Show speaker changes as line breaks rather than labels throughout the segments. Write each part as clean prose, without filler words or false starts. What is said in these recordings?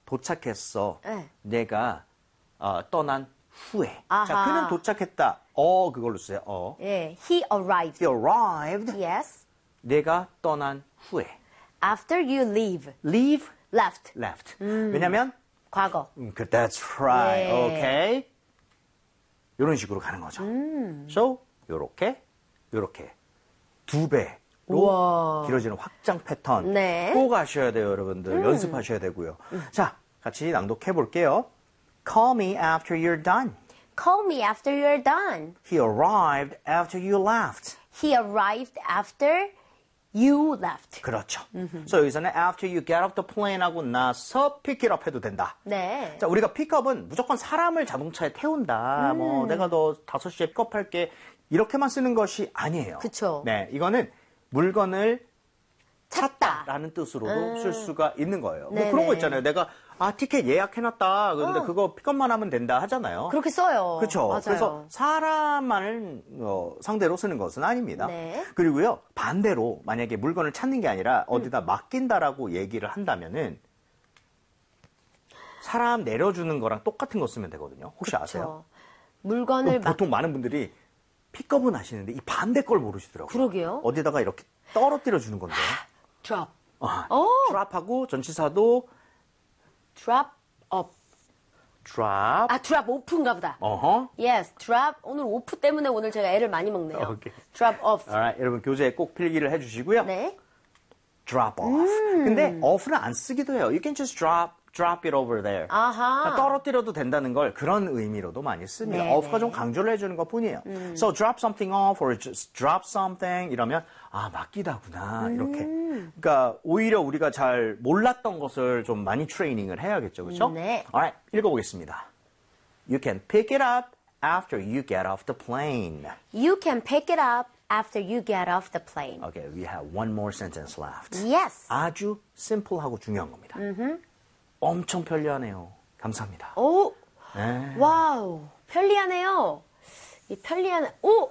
도착했어.
네.
내가 떠난 후에.
아하.
자, 그는 도착했다. 그걸로 써요.
예, he arrived.
He arrived.
Yes.
내가 떠난 후에.
After you leave.
Leave,
Left.
left. 왜냐면
과거.
That's right.
예.
Okay. 이런 식으로 가는 거죠. So, 요렇게 두 배로
우와.
길어지는 확장 패턴
네.
꼭 아셔야 돼요, 여러분들. 연습하셔야 되고요. 자, 같이 낭독해 볼게요. Call me after you're done.
Call me after you're done.
He arrived after you left.
He arrived after you left.
그렇죠. 그래서 여기서는 after you get off the plane 하고 나서 pick it up 해도 된다.
네.
자, 우리가 픽업은 무조건 사람을 자동차에 태운다. 뭐 내가 너 5시에 픽업할게. 이렇게만 쓰는 것이 아니에요.
그쵸.
네, 이거는 물건을
찾다.
찾다라는 뜻으로도 쓸 수가 있는 거예요. 뭐
네네.
그런 거 있잖아요. 내가 티켓 예약해놨다. 그런데 그거 픽업만 하면 된다 하잖아요.
그렇게 써요.
그렇죠.
맞아요.
그래서 사람만을 상대로 쓰는 것은 아닙니다.
네.
그리고요, 반대로 만약에 물건을 찾는 게 아니라 어디다 맡긴다라고 얘기를 한다면은 사람 내려주는 거랑 똑같은 거 쓰면 되거든요. 혹시 아세요?
물건을
보통 많은 분들이 픽업은 하시는데 이 반대 걸 모르시더라고요.
그러게요.
어디다가 이렇게 떨어뜨려 주는 건데.
drop.
드랍하고 전치사도
drop up.
drop.
drop off인가 보다.
어허.
Yes, drop. 오늘 오프 때문에 오늘 제가 애를 많이 먹네요.
오케이.
drop off.
Alright, 여러분 교재에 꼭 필기를 해주시고요.
네.
drop off. 근데 off는 안 쓰기도 해요. You can just drop it over there.
아하.
떨어뜨려도 된다는 걸 그런 의미로도 많이 씁니다.
네,
off가
네.
좀 강조를 해주는 것 뿐이에요. So drop something off or just drop something 이러면 맡기다구나 이렇게. 그러니까 오히려 우리가 잘 몰랐던 것을 좀 많이 트레이닝을 해야겠죠. 그렇죠?
네.
Alright, 읽어보겠습니다. You can pick it up after you get off the plane.
You can pick it up after you get off the plane.
Okay, we have one more sentence left.
Yes.
아주 심플하고 중요한 겁니다. 엄청 편리하네요. 감사합니다.
오.
네.
와우. 편리하네요. 이 편리한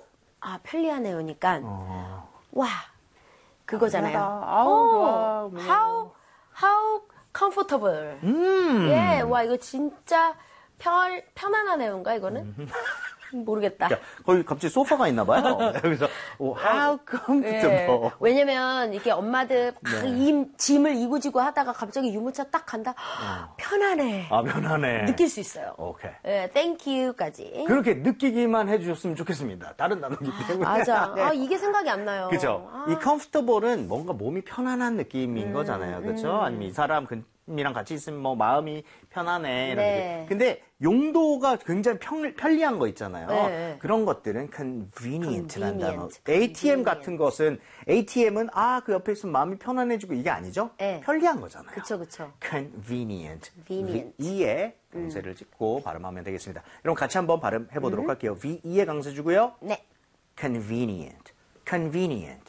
편리하네요니까. 와. 그거잖아요.
아우, 좋아.
how comfortable. 예, 와 이거 진짜 편안하네요인가 이거는? 모르겠다.
그러니까 거기 갑자기 소파가 있나 봐요. 그래서 how comfortable.
예, 왜냐면 이게 엄마들 막 짐을 이고지고 하다가 갑자기 유모차 딱 간다. 편안해.
편안해.
느낄 수 있어요.
오케이.
예, thank you까지.
그렇게 느끼기만 해주셨으면 좋겠습니다. 다른 단어기 때문에.
맞아.
네.
이게 생각이 안 나요.
그죠? 이 comfortable은 뭔가 몸이 편안한 느낌인 거잖아요. 그렇죠? 아니면 이 사람이랑 같이 있으면 뭐 마음이 편안해. 이런
네.
느낌. 근데 용도가 굉장히 편리한 거 있잖아요.
네.
그런 것들은 convenient라는 단어.
Convenient.
ATM 같은 것은 ATM은 그 옆에 있으면 마음이 편안해지고 이게 아니죠?
네.
편리한 거잖아요.
그쵸.
convenient.
Convenient.
V에 강세를 찍고 발음하면 되겠습니다. 여러분 같이 한번 발음해 보도록 할게요. V에 강세 주고요.
네.
convenient. convenient.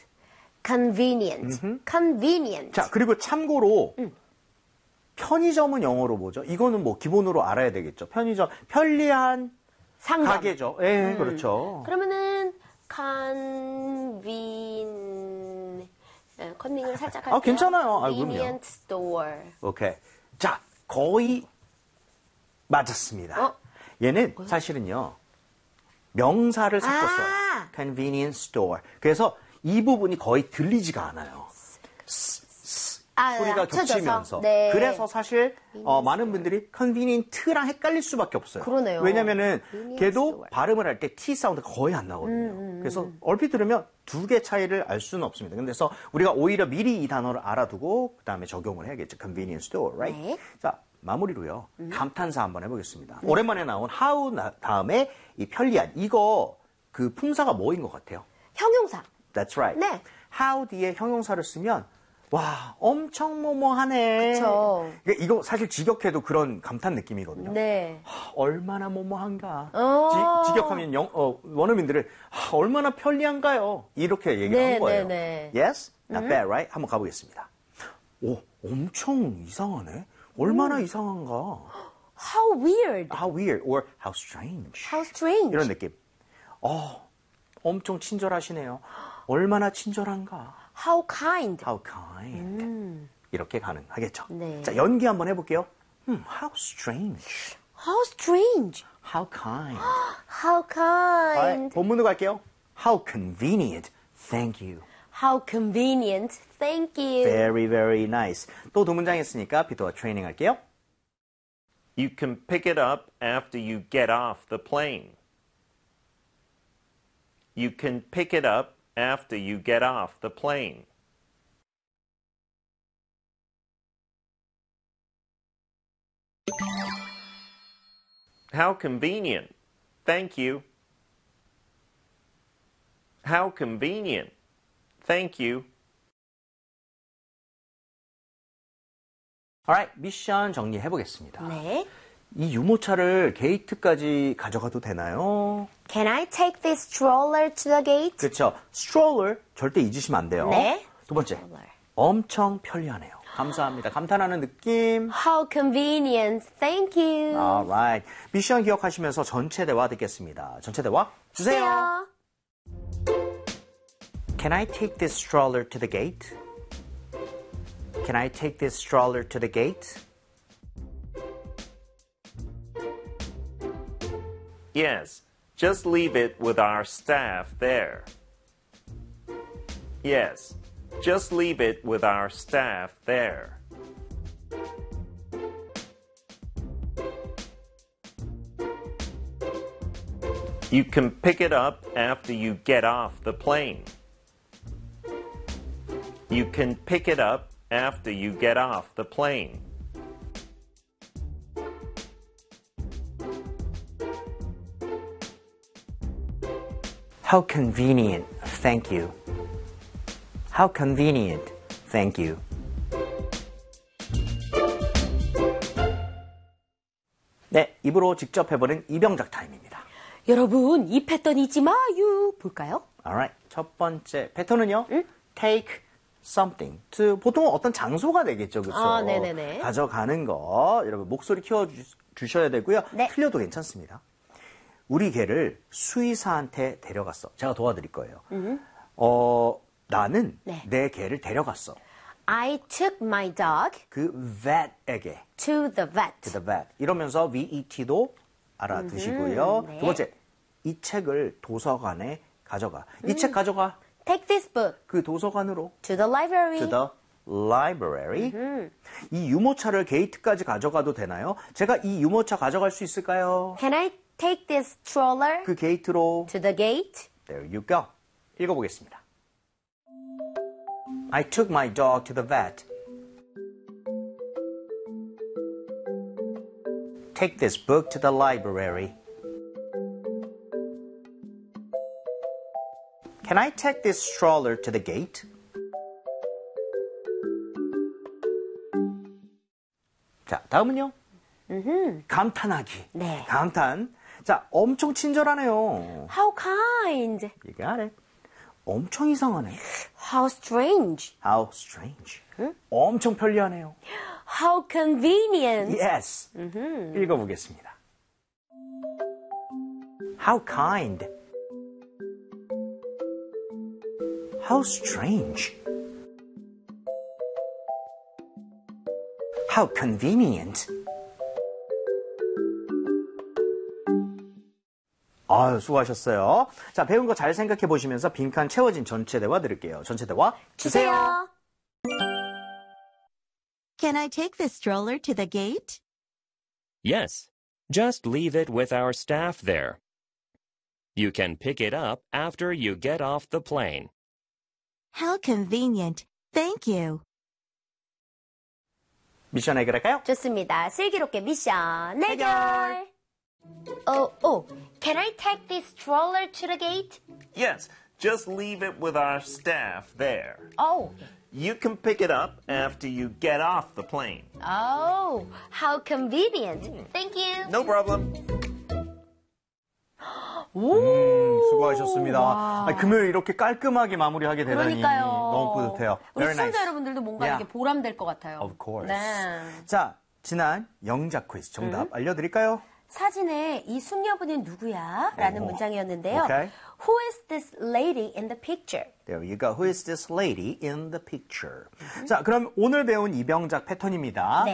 convenient.
자, 그리고 참고로 편의점은 영어로 뭐죠? 이거는 뭐 기본으로 알아야 되겠죠. 편의점, 편리한
상점.
가게죠. 예, 그렇죠.
그러면은 컨닝을 살짝 할게요.
괜찮아요. 그럼요.
convenient store.
오케이. 자, 거의 맞았습니다. 얘는 사실은요, 명사를 섞었어요. convenience store. 그래서 이 부분이 거의 들리지가 않아요. 소리가 겹치면서.
네.
그래서 사실 많은 분들이 convenient랑 헷갈릴 수밖에 없어요.
그러네요.
왜냐면은 걔도
store.
발음을 할 때 T 사운드가 거의 안 나거든요. 그래서 얼핏 들으면 두 개 차이를 알 수는 없습니다. 그래서 우리가 오히려 미리 이 단어를 알아두고 그다음에 적용을 해야겠죠. convenience store, right?
네.
자, 마무리로요. 감탄사 한번 해보겠습니다. 오랜만에 나온 how 다음에 이 편리한 이거 그 품사가 뭐인 것 같아요?
형용사.
That's right.
네.
how 뒤에 형용사를 쓰면 와, 엄청 뭐뭐하네.
그쵸.
이거 사실 직역해도 그런 감탄 느낌이거든요.
네.
얼마나 뭐뭐한가. 직역하면 원어민들은 얼마나 편리한가요? 이렇게 얘기를 한 거예요.
네.
Yes? Not bad, right? 한번 가보겠습니다. 엄청 이상하네. 얼마나 이상한가.
How weird.
How weird or how strange.
How strange.
이런 느낌. 엄청 친절하시네요. 얼마나 친절한가.
How kind.
How kind. 이렇게 가능하겠죠.
네.
자, 연기 한번 해볼게요. How strange.
How strange.
How kind.
How kind.
Alright, 본문으로 갈게요. How convenient. Thank you.
How convenient. Thank you.
Very, very nice. 또 두 문장 했으니까 비토와 트레이닝 할게요.
You can pick it up after you get off the plane. You can pick it up after you get off the plane. How convenient. Thank you. How convenient. Thank you.
Alright, 미션 정리해 보겠습니다.
네.
이 유모차를 게이트까지 가져가도 되나요?
Can I take this stroller to the gate?
그렇죠. stroller 절대 잊으시면 안 돼요.
네.
두 번째,
stroller.
엄청 편리하네요. 감사합니다. 감탄하는 느낌.
How convenient. Thank you.
Alright. 미션 기억하시면서 전체 대화 듣겠습니다. 전체 대화 주세요. Can I take this stroller to the gate? Can I take this stroller to the gate?
Yes, just leave it with our staff there. Yes, just leave it with our staff there. You can pick it up after you get off the plane. You can pick it up after you get off the plane.
How convenient. Thank you. How convenient. Thank you. 네, 입으로 직접 해보는 이병작 타임입니다.
여러분, 이 패턴 잊지 마요. 볼까요?
Alright. 첫 번째 패턴은요. Take something. 보통 어떤 장소가 되겠죠. 그렇죠?
아, 네네네.
가져가는 거. 여러분 목소리 키워주셔야 되고요.
네.
틀려도 괜찮습니다. 우리 개를 수의사한테 데려갔어. 제가 도와드릴 거예요. 나는
네.
내 개를 데려갔어.
I took my dog
그 vet에게.
to the vet.
To the vet. 이러면서 VET도 알아두시고요.
네.
두 번째, 이 책을 도서관에 가져가. 이 책 가져가.
Take this book
그 도서관으로.
to the library.
To the library. 이 유모차를 게이트까지 가져가도 되나요? 제가 이 유모차 가져갈 수 있을까요?
Can I take this stroller
그 게이트로.
to the gate?
There you go. 읽어보겠습니다. I took my dog to the vet. Take this book to the library. Can I take this stroller to the gate? 자, 다음은요. 감탄하기.
네.
감탄. 자, 엄청 친절하네요.
How kind.
You got it. 엄청 이상하네.
How strange.
How strange. 엄청 편리하네요.
How convenient.
Yes. 읽어보겠습니다. How kind. How strange. How convenient. 아유, 수고하셨어요. 자, 배운 거 잘 생각해 보시면서 빈칸 채워진 전체 대화 들을게요. 전체 대화 주세요.
Can I take the stroller to the gate?
Yes, just leave it with our staff there. You can pick it up after you get off the plane.
How convenient. Thank you.
미션 해결할까요?
좋습니다. 슬기롭게 미션 해결. Can I take this stroller to the gate?
Yes, just leave it with our staff there.
Oh,
You can pick it up after you get off the plane.
how convenient. Thank you.
No problem.
수고하셨습니다. 아니, 금요일 이렇게 깔끔하게 마무리하게 되다니
그러니까요.
너무 뿌듯해요.
우리
Very
시청자
nice.
여러분들도 뭔가
Yeah.
이게 보람될 것 같아요.
Of course.
네.
자, 지난 영작 퀴즈 정답 알려드릴까요?
사진에 이 숙녀분은 누구야? 라는 문장이었는데요.
Okay.
Who is this lady in the picture?
There you go. Who is this lady in the picture? 자, 그럼 오늘 배운 이병작 패턴입니다.
네.